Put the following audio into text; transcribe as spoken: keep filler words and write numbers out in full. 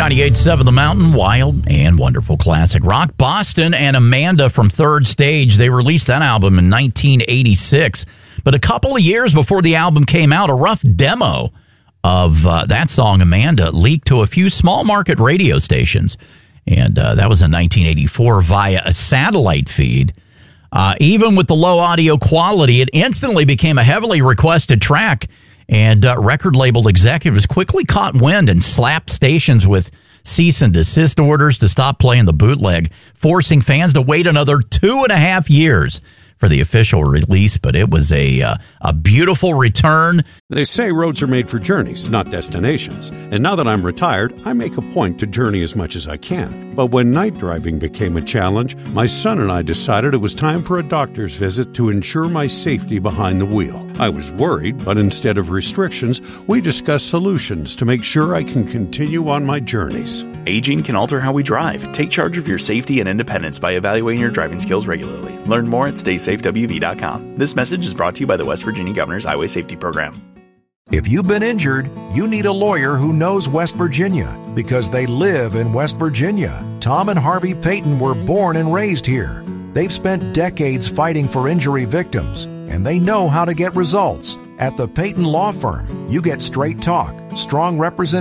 ninety-eight point seven The Mountain, wild and wonderful classic rock. Boston and Amanda from Third Stage, they released that album in nineteen eighty-six. But a couple of years before the album came out, a rough demo of uh, that song, Amanda, leaked to a few small market radio stations. And uh, that was in nineteen eighty-four via a satellite feed. Uh, even with the low audio quality, it instantly became a heavily requested track. And uh, record label executives quickly caught wind and slapped stations with cease and desist orders to stop playing the bootleg, forcing fans to wait another two and a half years for the official release. But it was a uh, a beautiful return. They say roads are made for journeys, not destinations. And now that I'm retired, I make a point to journey as much as I can. But when night driving became a challenge, my son and I decided it was time for a doctor's visit to ensure my safety behind the wheel. I was worried, but instead of restrictions, we discussed solutions to make sure I can continue on my journeys. Aging can alter how we drive. Take charge of your safety and independence by evaluating your driving skills regularly. Learn more at stay safe w v dot com. This message is brought to you by the West Virginia Governor's Highway Safety Program. If you've been injured, you need a lawyer who knows West Virginia because they live in West Virginia. Tom and Harvey Payton were born and raised here. They've spent decades fighting for injury victims, and they know how to get results. At the Payton Law Firm, you get straight talk, strong representation,